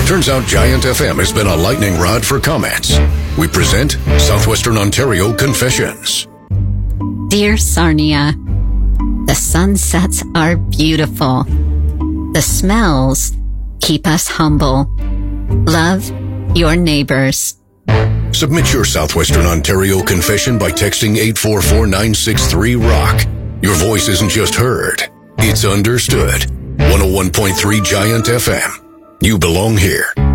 Turns out Giant FM has been a lightning rod for comments. We present Southwestern Ontario Confessions. Dear Sarnia, the sunsets are beautiful. The smells keep us humble. Love your neighbors. Submit your Southwestern Ontario confession by texting 844-963-ROCK. Your voice isn't just heard, it's understood. 101.3 Giant FM. You belong here.